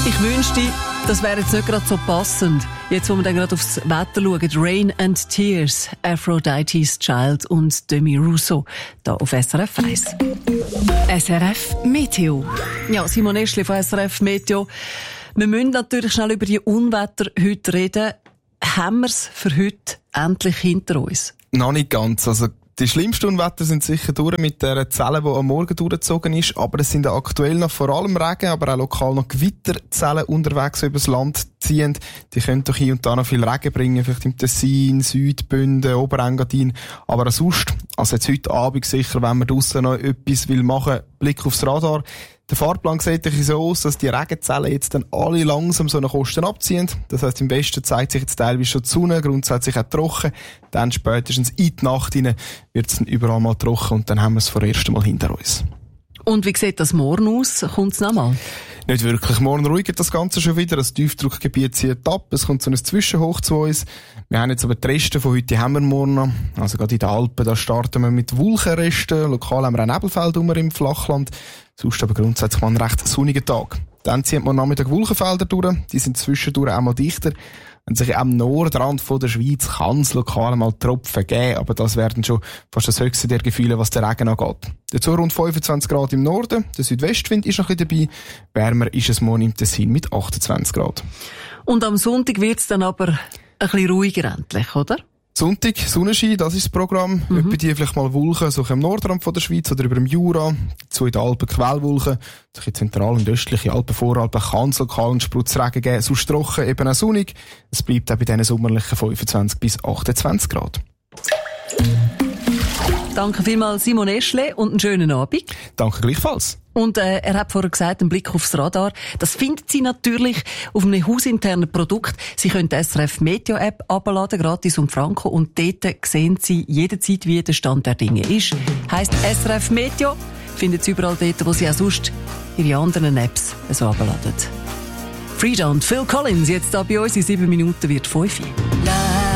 Ich wünschte, das wäre jetzt nicht gerade so passend. Jetzt, wo wir dann gerade aufs Wetter schauen. Rain and Tears, Aphrodite's Child und Demi Russo. Da auf SRF 1. SRF Meteo. Ja, Simon Eschli von SRF Meteo. Wir müssen natürlich schnell über die Unwetter heute reden. Haben wir es für heute endlich hinter uns? Noch nicht ganz. Also, die schlimmsten Unwetter sind sicher durch mit der Zelle, die am Morgen durchgezogen ist. Aber es sind aktuell noch vor allem Regen, aber auch lokal noch Gewitterzellen unterwegs, die übers Land ziehen. Die können doch hier und da noch viel Regen bringen. Vielleicht im Tessin, Südbünden, Oberengadin. Aber auch sonst, also jetzt heute Abend sicher, wenn man draussen noch etwas machen will, Blick aufs Radar. Der Fahrplan sieht so aus, dass die Regenzellen jetzt dann alle langsam so eine Kosten abziehen. Das heisst, im Westen zeigt sich jetzt teilweise schon die Sonne, grundsätzlich auch trocken. Dann spätestens in die Nacht hinein wird es dann überall mal trocken und dann haben wir es vorerst Mal hinter uns. Und wie sieht das morgen aus? Kommt es noch mal? Nicht wirklich. Morgen ruhigt das Ganze schon wieder. Das Tiefdruckgebiet zieht ab. Es kommt so ein Zwischenhoch zu uns. Wir haben jetzt aber die Reste von heute, haben wir morgen noch. Also gerade in den Alpen, da starten wir mit Wolkenresten. Lokal haben wir ein Nebelfeld im Flachland. Sonst aber grundsätzlich mal einen recht sonnigen Tag. Dann zieht man Nachmittag Wolkenfelder durch. Die sind zwischendurch auch mal dichter. Wenn sich am Nordrand von der Schweiz kann es lokal mal Tropfen geben, aber das werden schon fast das höchste der Gefühle, was der Regen angeht. Dazu rund 25 Grad im Norden, der Südwestwind ist noch ein bisschen dabei, wärmer ist es morgen im Tessin mit 28 Grad. Und am Sonntag wird es dann aber ein bisschen ruhiger endlich, oder? Sonntag, Sonnenschein, das ist das Programm. Etwa die vielleicht mal Wolken, so am Nordrand von der Schweiz oder über dem Jura. Dazu in den Alpen Quellwolken. In zentral- und östliche Alpen, Voralpen kann es lokal einen Sprutzregen geben. Sonst trocken, eben auch sonnig. Es bleibt auch bei diesen sommerlichen 25 bis 28 Grad. Danke vielmals Simon Eschle und einen schönen Abend. Danke gleichfalls. Und er hat vorher gesagt, einen Blick aufs Radar. Das findet Sie natürlich auf einem hausinternen Produkt. Sie können die SRF Meteo App abladen, gratis und franko. Und dort sehen Sie jederzeit, wie der Stand der Dinge ist. Heisst SRF Meteo, finden Sie überall dort, wo Sie auch sonst Ihre anderen Apps so abladen. Frida und Phil Collins, jetzt da bei uns in 7 Minuten wird 5.